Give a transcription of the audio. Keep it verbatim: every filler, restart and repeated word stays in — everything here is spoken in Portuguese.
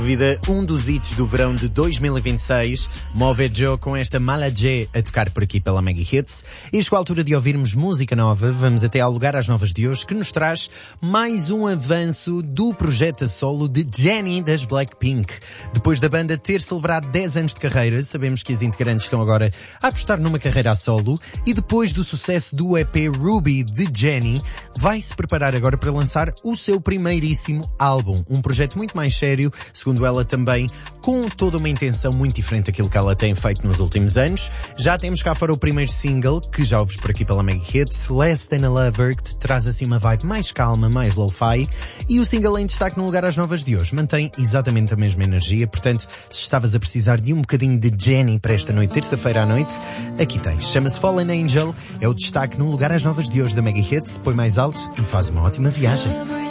Vida, um dos hits do verão de dois mil e vinte e seis, Move Joe com esta Maladjé a tocar por aqui pela Mega Hits. E chegou a altura de ouvirmos música nova. Vamos até ao lugar às novas de hoje, que nos traz mais um avanço do projeto a solo de Jennie das Blackpink. Depois da banda ter celebrado dez anos de carreira, sabemos que as integrantes estão agora a apostar numa carreira a solo, e depois do sucesso do E P Ruby de Jennie, vai se preparar agora para lançar o seu primeiríssimo álbum. Um projeto muito mais sério, segundo ela também, com toda uma intenção muito diferente daquilo que ela tem feito nos últimos anos. Já temos cá fora o primeiro single, que já ouves por aqui pela Mega Hits, Less Than a Lover, que te traz assim uma vibe mais calma, mais lo-fi, e o single em destaque no lugar às novas de hoje mantém exatamente a mesma energia. Portanto, se estavas a precisar de um bocadinho de Jennie para esta noite, terça-feira à noite, aqui tens. Chama-se Fallen Angel, é o destaque no lugar às novas de hoje da Mega Hits. Põe mais alto e faz uma ótima viagem.